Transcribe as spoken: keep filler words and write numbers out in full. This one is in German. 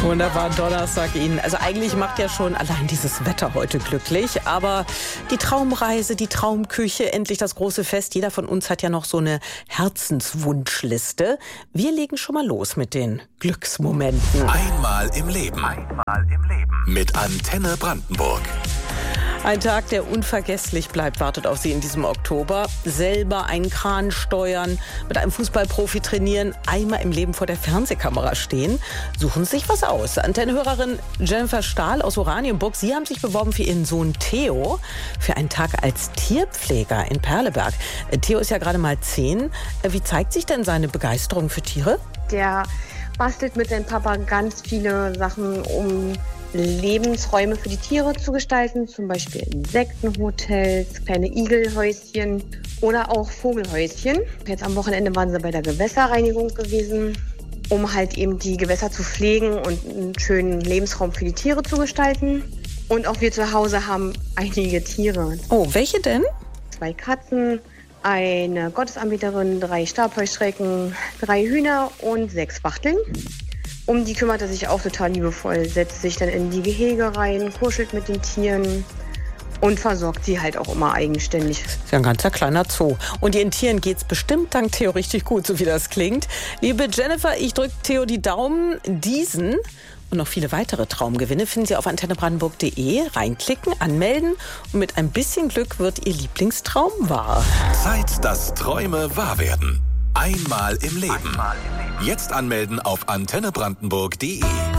Wunderbaren Donnerstag Ihnen. Also eigentlich macht ja schon allein dieses Wetter heute glücklich. Aber die Traumreise, die Traumküche, endlich das große Fest. Jeder von uns hat ja noch so eine Herzenswunschliste. Wir legen schon mal los mit den Glücksmomenten. Einmal im Leben. Einmal im Leben. Mit Antenne Brandenburg. Ein Tag, der unvergesslich bleibt, wartet auf Sie in diesem Oktober. Selber einen Kran steuern, mit einem Fußballprofi trainieren, einmal im Leben vor der Fernsehkamera stehen. Suchen Sie sich was aus. Antennehörerin Jennifer Stahl aus Oranienburg, Sie haben sich beworben für Ihren Sohn Theo für einen Tag als Tierpfleger in Perleberg. Theo ist ja gerade mal zehn. Wie zeigt sich denn seine Begeisterung für Tiere? Der bastelt mit seinem Papa ganz viele Sachen, um Lebensräume für die Tiere zu gestalten, zum Beispiel Insektenhotels, kleine Igelhäuschen oder auch Vogelhäuschen. Jetzt am Wochenende waren sie bei der Gewässerreinigung gewesen, um halt eben die Gewässer zu pflegen und einen schönen Lebensraum für die Tiere zu gestalten. Und auch wir zu Hause haben einige Tiere. Oh, welche denn? Zwei Katzen, eine Gottesanbeterin, drei Stabheuschrecken, drei Hühner und sechs Wachteln. Um die kümmert er sich auch total liebevoll, setzt sich dann in die Gehege rein, kuschelt mit den Tieren und versorgt sie halt auch immer eigenständig. Das ist ja ein ganzer kleiner Zoo. Und Ihren Tieren geht's bestimmt dank Theo richtig gut, so wie das klingt. Liebe Jennifer, ich drücke Theo die Daumen. Diesen und noch viele weitere Traumgewinne finden Sie auf antenne brandenburg punkt de. Reinklicken, anmelden und mit ein bisschen Glück wird Ihr Lieblingstraum wahr. Zeit, dass Träume wahr werden. Einmal im Leben. Jetzt anmelden auf antenne brandenburg punkt de.